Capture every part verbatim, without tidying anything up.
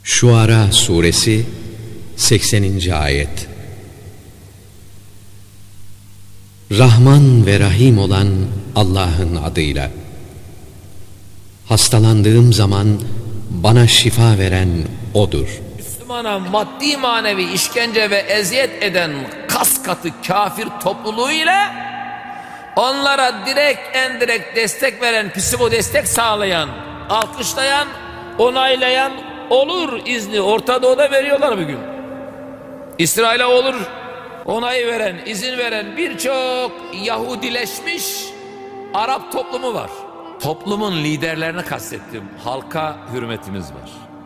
Şuara Suresi sekseninci ayet. Rahman ve Rahim olan Allah'ın adıyla. Hastalandığım zaman bana şifa veren O'dur. Müslümana maddi manevi işkence ve eziyet eden kas katı kafir topluluğu ile onlara direkt endirekt destek veren, psiko destek sağlayan, alkışlayan, onaylayan olur izni Orta Doğu'da veriyorlar bugün. İsrail'e olur onay veren, izin veren birçok Yahudileşmiş Arap toplumu var. Toplumun liderlerini kastettim. Halka hürmetimiz var.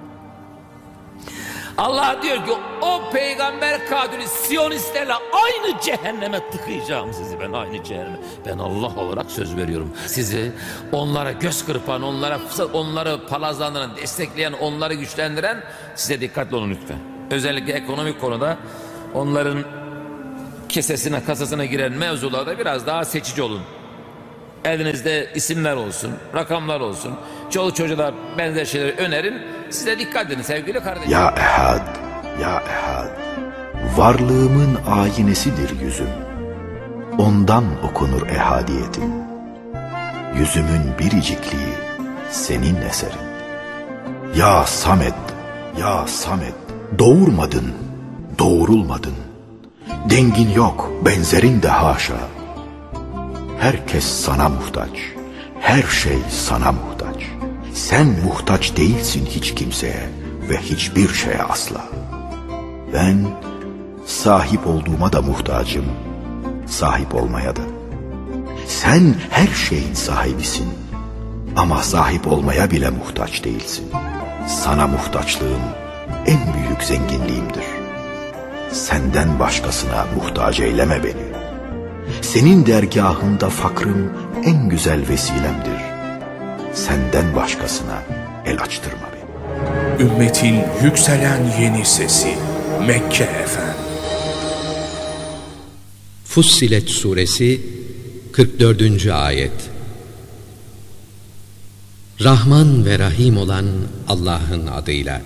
Allah diyor ki o peygamber kadını Siyonistlerle aynı cehenneme tıkayacağım sizi, ben aynı cehenneme. Ben Allah olarak söz veriyorum. Sizi onlara göz kırpan, onlara onları palazlandıran, destekleyen, onları güçlendiren, size dikkatli olun lütfen. Özellikle ekonomik konuda onların kesesine, kasasına giren mevzularda biraz daha seçici olun. Elinizde isimler olsun, rakamlar olsun, çoluk çocuğa benzer şeyleri önerin. Size dikkat edin sevgili kardeşim. Ya Ehad, Ya Ehad, varlığımın ayinesidir yüzüm. Ondan okunur ehadiyetim. Yüzümün biricikliği senin eserin. Ya Samet, Ya Samet, doğurmadın, doğurulmadın. Dengin yok, benzerin de haşa. Herkes sana muhtaç, her şey sana muhtaç. Sen muhtaç değilsin hiç kimseye ve hiçbir şeye asla. Ben sahip olduğuma da muhtacım, sahip olmaya da. Sen her şeyin sahibisin ama sahip olmaya bile muhtaç değilsin. Sana muhtaçlığım en büyük zenginliğimdir. Senden başkasına muhtaç eyleme beni. Senin dergahında fakrım en güzel vesilemdir. Senden başkasına el açtırma beni. Ümmetin yükselen yeni sesi Mekke Efendi. Fussilet Suresi kırk dördüncü ayet. Rahman ve Rahim olan Allah'ın adıyla.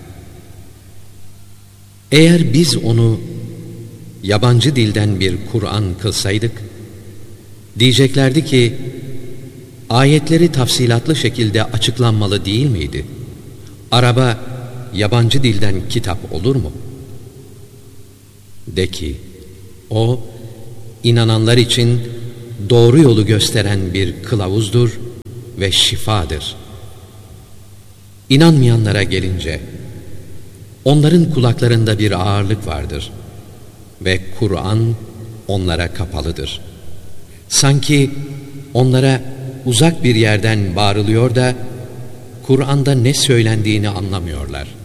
Eğer biz onu yabancı dilden bir Kur'an kılsaydık, diyeceklerdi ki, ayetleri tafsilatlı şekilde açıklanmalı değil miydi? Araba yabancı dilden kitap olur mu? De ki, o, inananlar için doğru yolu gösteren bir kılavuzdur ve şifadır. İnanmayanlara gelince, onların kulaklarında bir ağırlık vardır ve Kur'an onlara kapalıdır. Sanki onlara uzak bir yerden bağırılıyor da Kur'an'da ne söylendiğini anlamıyorlar.